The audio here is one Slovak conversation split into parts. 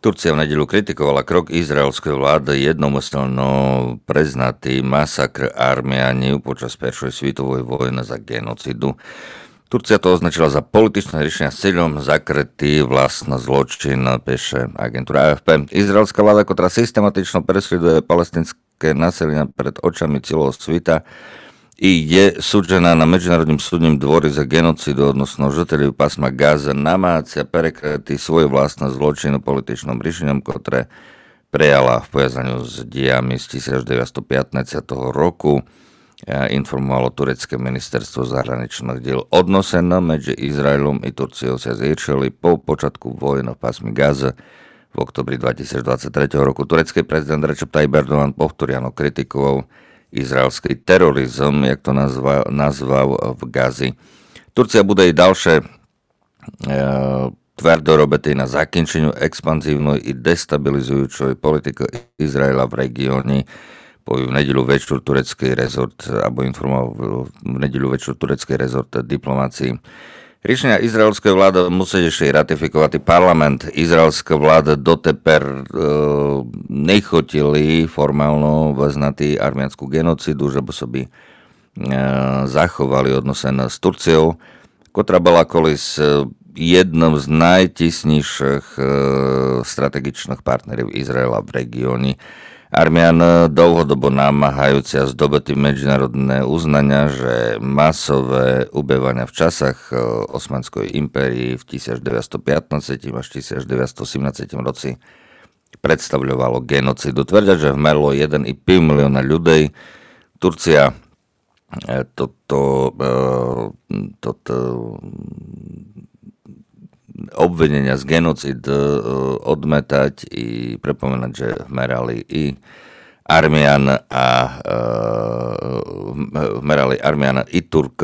Turcia v nedeľu kritikovala krok izraelskej vlády jednomyselno priznatý masakr Arméniu počas Prvej svetovej vojny za genocidu. Turcia to označila za političné riešenia s cieľom zakrytý vlastný zločin, píše agentúra AFP. Izraelská vláda, ktorá systematično presleduje palestinské naselenia pred očami celého sveta, i je súdžená na Medzinárodným súdnym dvore za genocidu odnosno žiteľov pásma Gaza, namácia prekrytý svoj vlastný zločin političným riešeniam, ktoré prejala v pojazdaniu s diami z 1915 roku. Informovalo turecké ministerstvo zahraničných diel. Odnoseno medzi Izraelom i Turciou sa zriešili po počatku vojny v pásmi Gaza v oktobri 2023 roku. Turecký prezident Recep Tayyip Erdogan povtoriano kritikoval izraelský terorizm, jak to nazval v Gazi. Turcia bude i ďalšie tvrdo robiť na zakončeniu expanzívnej i destabilizujúcej politiky Izraela v regióne. V nedeľu večer turecký rezort, alebo informoval v nedeľu večer turecký rezort diplomácii. Riešenia izraelskej vlády musí ešte ratifikovať parlament. Izraelská vláda doteper nechotili formálno vyznatý arménsku genocidu, že by sa by zachovali odnosen s Turciou, ktorá bola kolis jednom z najtisnejších strategičných partnerov Izraela v regióne. Armén dlhodobo namáhajúci a zdobetý medzinárodné uznania, že masové ubývania v časách Osmanskej impérii v 1915 až 1917 roci predstavľovalo genocidu. Tvrdia, že vmerlo 1,5 milióna ľudí. Turcia toto obvinenia z genocid odmetať i prepomenať, že vmerali i Arména i Turk.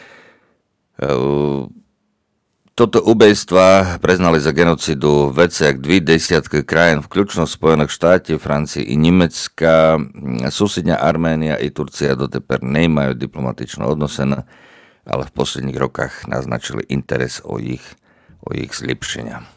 Toto ubejstva priznali za genocidu veci jak 20 krajín, vključno Spojených štátov, Francie i Nemecka. Susedňa Arménia i Turcia doteper nemajú diplomatičné odnosy, ale v posledných rokoch naznačili interes o ich zlepšenia.